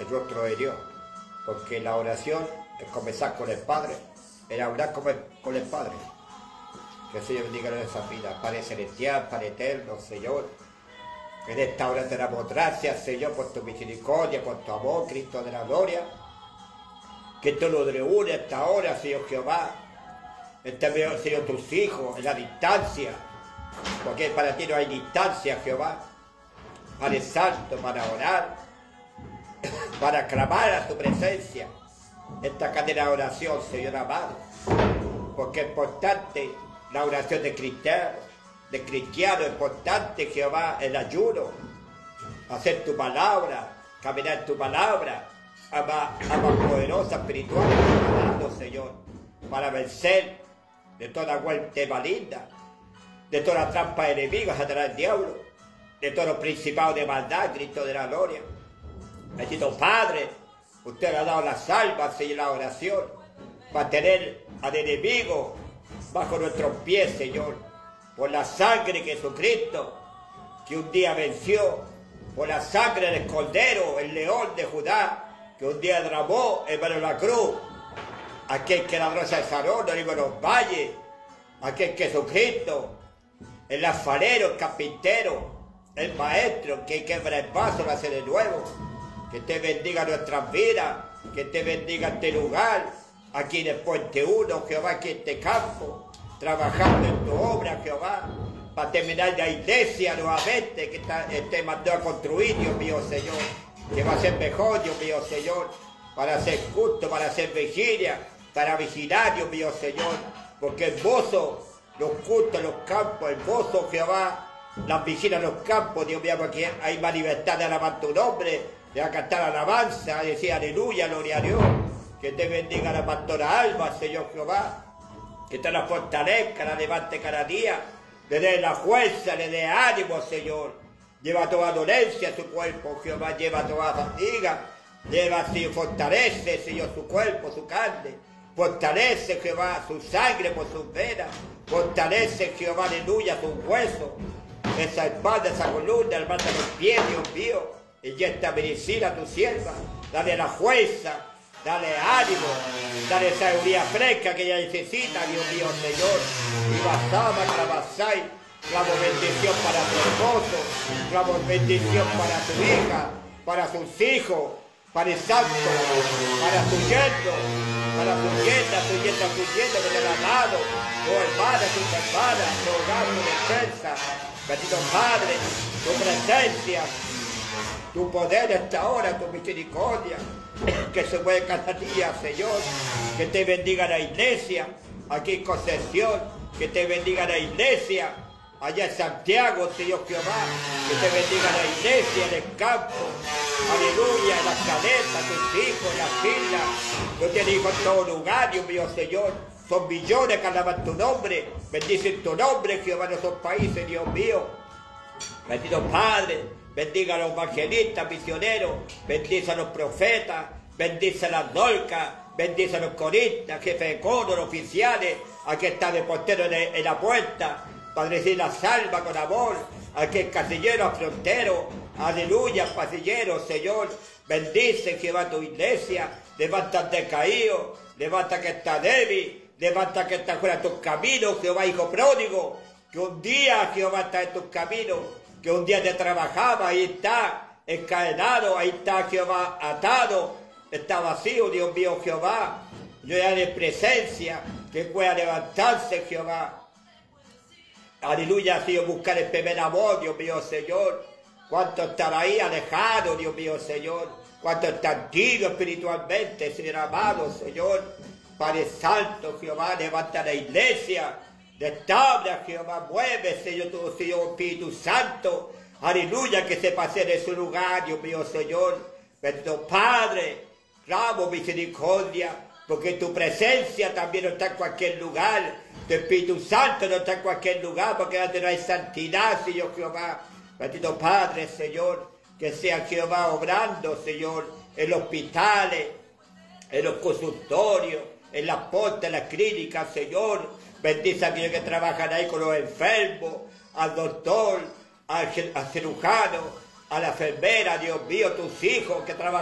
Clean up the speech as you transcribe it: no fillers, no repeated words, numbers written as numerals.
el rostro de Dios, porque la oración es comenzar con el Padre, el hablar con el Padre. Que el Señor bendiga nuestra vida, Padre celestial, Padre eterno, Señor. En esta hora te damos gracias, Señor, por tu misericordia, por tu amor, Cristo de la gloria. Que tú nos reúnes a esta hora, Señor Jehová. Señor, tus hijos, en la distancia, porque para ti no hay distancia, Jehová. Padre Santo, para orar, para clamar a tu presencia, esta cadena de oración, Señor amado, porque es importante la oración de cristiano, es importante, Jehová, el ayuno, hacer tu palabra, caminar en tu palabra, ama poderosa, espiritual, Señor, para vencer de toda hueste maligna, de toda trampa de enemigos a través del diablo, de todos los principados de maldad, Cristo de la gloria. Bendito Padre, usted le ha dado la salva, Señor, la oración, para tener al enemigo bajo nuestros pies, Señor, por la sangre de Jesucristo, que un día venció, por la sangre del Cordero, el León de Judá, que un día derramó en medio de la cruz, aquel que la rosa de Sarón, no en los valles, aquel Jesucristo, el alfarero, el carpintero, el maestro, que quebra el vaso, lo hace de nuevo. Que te bendiga nuestras vidas, que te bendiga este lugar, aquí en el Puente 1, Jehová, aquí en este campo, trabajando en tu obra, Jehová, para terminar la iglesia nuevamente, que te mandó a construir, Dios mío, Señor, que va a ser mejor, Dios mío, Señor, para hacer culto, para hacer vigilia, para vigilar, Dios mío, Señor, porque hermoso los cultos, los campos, hermoso, Jehová, las vigilias en los campos, Dios mío, porque hay más libertad de alabar tu nombre, de cantar alabanza, de decir aleluya, gloria a Dios. Que te bendiga la pastora Alba, Señor Jehová, que te la fortalezca, la levante cada día, le dé la fuerza, le dé ánimo, Señor. Lleva toda dolencia a su cuerpo, Jehová, lleva toda fatiga, lleva, Señor, fortalece, Señor, su cuerpo, su carne, fortalece, Jehová, su sangre por sus venas, fortalece, Jehová, aleluya, sus huesos, esa espalda, esa columna, levanta los pies, Dios mío, y ya está medicina a tu sierva, dale la fuerza, dale ánimo, dale sabiduría fresca que ella necesita, Dios mío, Señor. Y basama, clavasai, clamo bendición para tu esposo, clamo bendición para tu hija, para sus hijos, para el santo, para su yerno, para su yerna, que te la ha dado, tu hermana, tus hermanas, tu hogar, tu defensa. Bendito Padre, tu presencia, tu poder esta hora, tu misericordia, que se mueve cada día, Señor. Que te bendiga la iglesia, aquí en Concepción, que te bendiga la iglesia, allá en Santiago, Señor Jehová, que te bendiga la iglesia en el campo, aleluya, en las caletas, tus hijos, en las islas, yo te digo en todo lugar, Dios mío, Señor. Son millones que alaban tu nombre, bendicen tu nombre, Jehová, en esos países, Dios mío. Bendito Padre, bendiga a los evangelistas, misioneros, bendice a los profetas, bendice a las dolcas, bendice a los coristas, jefes de coro, los oficiales, aquí está de portero en la puerta, Padre, decir la salva con amor, aquí el casillero, frontero, aleluya, pasillero, Señor, bendice, Jehová, tu iglesia, levanta al decaído, levanta que está débil, levanta que está fuera de tus caminos, Jehová, hijo pródigo, que un día, Jehová, está en tus caminos, que un día te trabajaba, ahí está, encadenado, ahí está, Jehová, atado, está vacío, Dios mío, Jehová, yo ya de presencia, que pueda levantarse, Jehová, aleluya, Señor, buscar el primer amor, Dios mío, Señor, cuánto estar ahí alejado, Dios mío, Señor, cuánto estar antiguo espiritualmente, Señor amado, Señor, Padre Santo, Jehová, levanta la iglesia, restaura, Jehová, mueve, Señor, tu Señor Espíritu Santo, aleluya, que se pase de su lugar, Dios mío, Señor, bendito Padre, clamo misericordia, porque tu presencia también no está en cualquier lugar, tu Espíritu Santo no está en cualquier lugar, porque antes no hay santidad, Señor Jehová, bendito Padre, Señor, que sea Jehová obrando, Señor, en los hospitales, en los consultorios, en las puertas, en las clínicas, Señor. Bendice a aquellos que trabajan ahí con los enfermos, al doctor, al cirujano, a la enfermera, Dios mío, tus hijos que trabajan